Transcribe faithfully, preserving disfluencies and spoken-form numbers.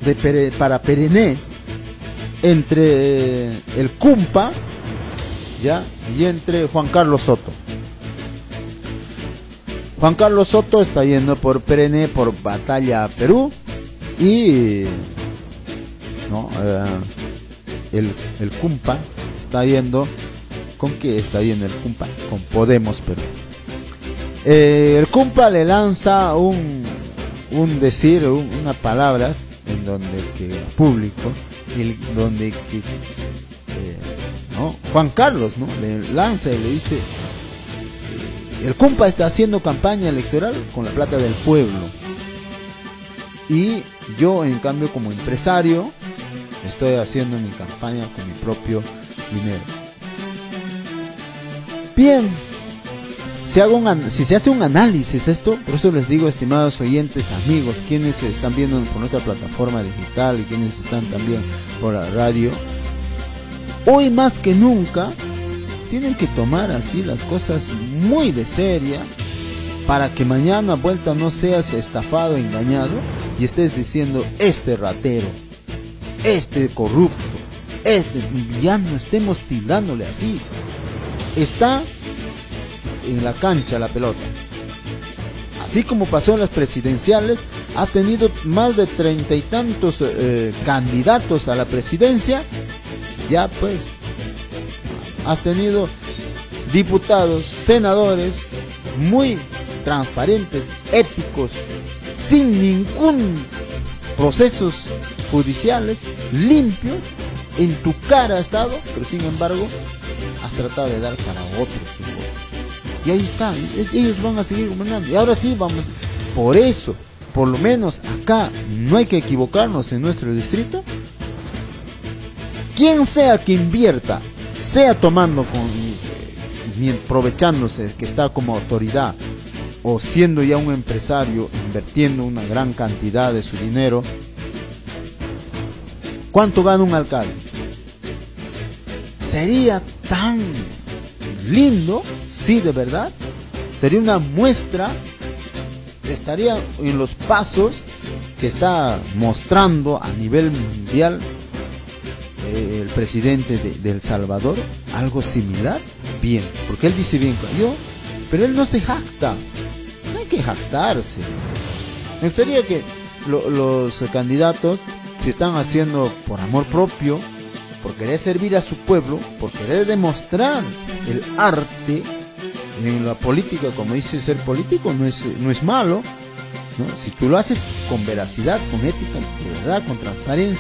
de Pere, para Perené entre el Cumpa, ¿ya? Y entre Juan Carlos Soto. Juan Carlos Soto está yendo por Perené, por Batalla Perú, y no, uh, el, el Cumpa está yendo, ¿con qué está yendo el Cumpa? Con Podemos Perú. Eh, el Cumpa le lanza un, un decir, un, unas palabras en donde que público, y donde que eh, ¿no? Juan Carlos, ¿no? le lanza y le dice: el Cumpa está haciendo campaña electoral con la plata del pueblo, y yo en cambio como empresario estoy haciendo mi campaña con mi propio dinero. Bien, si, hago un, si se hace un análisis esto, por eso les digo, estimados oyentes, amigos, quienes están viendo por nuestra plataforma digital y quienes están también por la radio, hoy más que nunca tienen que tomar así las cosas muy de seria, para que mañana vuelta no seas estafado, engañado, y estés diciendo: este ratero, este corrupto, este, ya no estemos tildándole así. Está en la cancha la pelota. Así como pasó en las presidenciales, has tenido más de treinta y tantos eh, candidatos a la presidencia, ya pues has tenido diputados, senadores muy transparentes, éticos, sin ningún procesos judiciales, limpios, en tu cara ha estado, pero sin embargo has tratado de dar para otros tipos. Y ahí está, ellos van a seguir gobernando. Y ahora sí vamos, por eso, por lo menos acá no hay que equivocarnos en nuestro distrito. Quien sea que invierta, sea tomando con, eh, aprovechándose que está como autoridad, o siendo ya un empresario invirtiendo una gran cantidad de su dinero, ¿cuánto gana un alcalde? Sería tan lindo, sí, de verdad, sería una muestra, estaría en los pasos que está mostrando a nivel mundial eh, el presidente de, de El Salvador, algo similar. Bien, porque él dice bien, yo, pero él no se jacta, no hay que jactarse. Me gustaría que lo, los candidatos se están haciendo por amor propio, por querer servir a su pueblo, por querer demostrar el arte en la política. Como dice, ser político no es, no es malo, ¿no? Si tú lo haces con veracidad, con ética, de verdad, con transparencia.